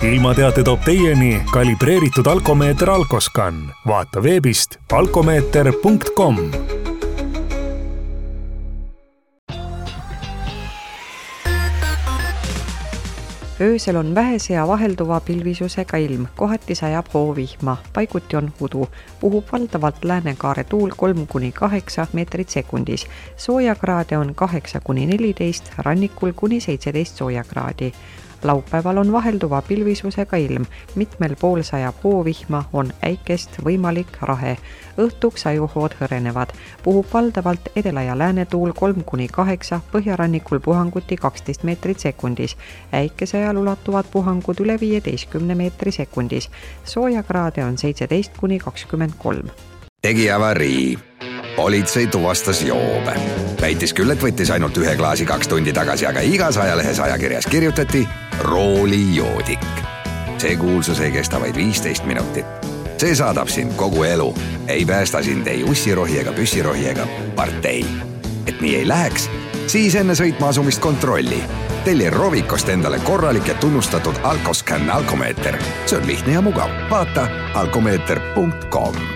ilmateate toob teieni kalibreeritud alkomeeter Alkoscan. Vaata veebist alkomeeter.com. Öösel on vähese ja vahelduva pilvisusega ilm, kohati sajab hoovihma, paiguti on udu, puhub valdavalt läänekaare tuul 3-8 meetrit sekundis. Soojakraade on 8-14, rannikul kuni 17 soojakraadi. Laupäeval on vahelduva pilvisusega ilm, mitmel pool sajab hoovihma, on äikest, võimalik rahe. Õhtuks ajuhood hõrenevad, puhub valdavalt edela- ja läänetuul 3-8, põhjarannikul puhanguti 12 meetrit sekundis. Äikese ajal ulatuvad puhangud üle 15 meetri sekundis. Soojakraade on 17-23. Tegi avarii. Politsei tuvastas joobe. Väitis küll, et võttis ainult 1 klaasi 2 tundi tagasi, aga igas ajalehes ajakirjas kirjutati roolijoodik. See kuulsus ei kesta vaid 15 minutit. See saadab sind kogu elu. Ei päästa sind ei ussirohi ega püssirohi ega partei. Et nii ei läheks, siis enne sõitma asumist kontrolli. Telli Rovikost endale korralik ja tunnustatud Alkoscan alkomeeter. See on lihtne ja mugav. Vaata alkomeeter.com.